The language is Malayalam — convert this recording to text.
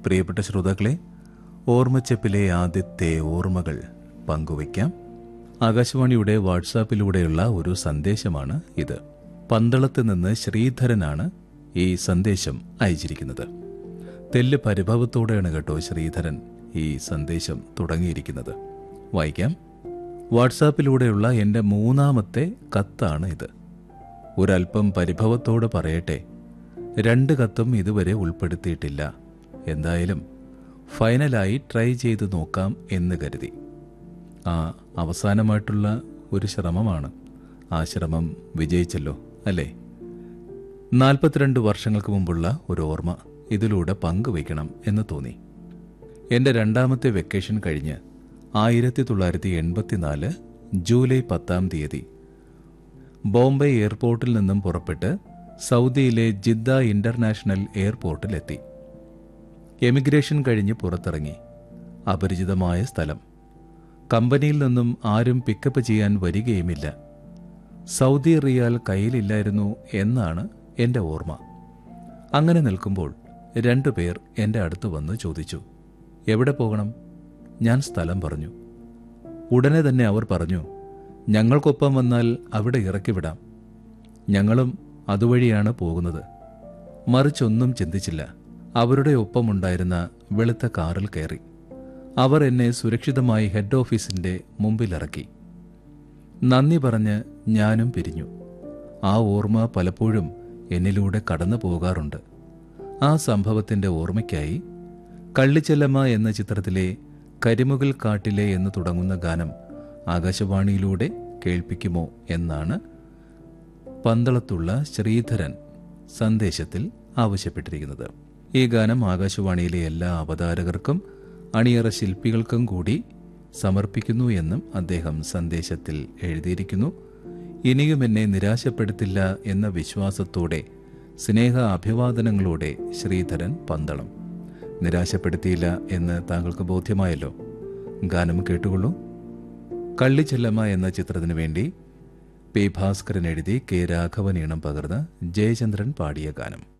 പ്രിയപ്പെട്ട ശ്രോതാക്കളെ, ഓർമ്മച്ചപ്പിലെ ആദ്യത്തെ ഓർമ്മകൾ പങ്കുവയ്ക്കാം. ആകാശവാണിയുടെ വാട്സാപ്പിലൂടെയുള്ള ഒരു സന്ദേശമാണ് ഇത്. പന്തളത്ത് നിന്ന് ശ്രീധരനാണ് ഈ സന്ദേശം അയച്ചിരിക്കുന്നത്. തെല്ല് പരിഭവത്തോടെയാണ് കേട്ടോ ശ്രീധരൻ ഈ സന്ദേശം തുടങ്ങിയിരിക്കുന്നത്. വായിക്കാം. വാട്സാപ്പിലൂടെയുള്ള എൻ്റെ 3ാമത്തെ കത്താണ് ഇത്. ഒരൽപ്പം പരിഭവത്തോട് പറയട്ടെ, 2 കത്തും ഇതുവരെ ഉൾപ്പെടുത്തിയിട്ടില്ല. എന്തായാലും ഫൈനലായി ട്രൈ ചെയ്ത് നോക്കാം എന്ന് കരുതി. അവസാനമായിട്ടുള്ള ഒരു ശ്രമമാണ്. ആ ശ്രമം വിജയിച്ചല്ലോ അല്ലേ? 42 വർഷങ്ങൾക്ക് മുമ്പുള്ള ഒരു ഓർമ്മ ഇതിലൂടെ പങ്കുവയ്ക്കണം എന്ന് തോന്നി. എൻ്റെ 2ാമത്തെ വെക്കേഷൻ കഴിഞ്ഞ് 1984 ജൂലൈ 10-ാം തീയതി ബോംബെ എയർപോർട്ടിൽ നിന്നും പുറപ്പെട്ട് സൗദിയിലെ ജിദ്ദ ഇന്റർനാഷണൽ എയർപോർട്ടിലെത്തി. എമിഗ്രേഷൻ കഴിഞ്ഞ് പുറത്തിറങ്ങി. അപരിചിതമായ സ്ഥലം. കമ്പനിയിൽ നിന്നും ആരും പിക്കപ്പ് ചെയ്യാൻ വരികയുമില്ല. സൗദി റിയാൽ കയ്യിലില്ലായിരുന്നു എന്നാണ് എൻ്റെ ഓർമ്മ. അങ്ങനെ നിൽക്കുമ്പോൾ 2 പേർ എൻ്റെ അടുത്ത് വന്ന് ചോദിച്ചു, എവിടെ പോകണം? ഞാൻ സ്ഥലം പറഞ്ഞു. ഉടനെ തന്നെ അവർ പറഞ്ഞു, ഞങ്ങൾക്കൊപ്പം വന്നാൽ അവിടെ ഇറക്കിവിടാം. ഞങ്ങളും അതുവഴിയാണ് പോകുന്നത്. മറിച്ചൊന്നും ചിന്തിച്ചില്ല. അവരുടെ ഒപ്പമുണ്ടായിരുന്ന വെളുത്ത കാറിൽ കയറി. അവർ എന്നെ സുരക്ഷിതമായി ഹെഡ് ഓഫീസിന്റെ മുമ്പിലിറക്കി. നന്ദി പറഞ്ഞ് ഞാനും പിരിഞ്ഞു. ആ ഓർമ്മ പലപ്പോഴും എന്നിലൂടെ കടന്നു പോകാറുണ്ട്. ആ സംഭവത്തിന്റെ ഓർമ്മയ്ക്കായി കള്ളിച്ചെല്ലമ്മ എന്ന ചിത്രത്തിലെ കരിമുകിൽ കാട്ടിലെ എന്ന് തുടങ്ങുന്ന ഗാനം ആകാശവാണിയിലൂടെ കേൾപ്പിക്കുമോ എന്നാണ് പന്തളത്തുള്ള ശ്രീധരൻ സന്ദേശത്തിൽ ആവശ്യപ്പെട്ടിരിക്കുന്നത്. ഈ ഗാനം ആകാശവാണിയിലെ എല്ലാ അവതാരകർക്കും അണിയറ ശില്പികൾക്കും കൂടി സമർപ്പിക്കുന്നു എന്നും അദ്ദേഹം സന്ദേശത്തിൽ എഴുതിയിരിക്കുന്നു. ഇനിയും എന്നെ നിരാശപ്പെടുത്തില്ല എന്ന വിശ്വാസത്തോടെ, സ്നേഹ അഭിവാദനങ്ങളോടെ ശ്രീധരൻ പന്തളം. നിരാശപ്പെടുത്തിയില്ല എന്ന് താങ്കൾക്ക് ബോധ്യമായല്ലോ. ഗാനം കേട്ടുകൊള്ളൂ. കള്ളിച്ചെല്ലമ്മ എന്ന ചിത്രത്തിനു വേണ്ടി പി ഭാസ്കരൻ എഴുതി കെ രാഘവൻ ഈണം പകർന്ന് ജയചന്ദ്രൻ പാടിയ ഗാനം.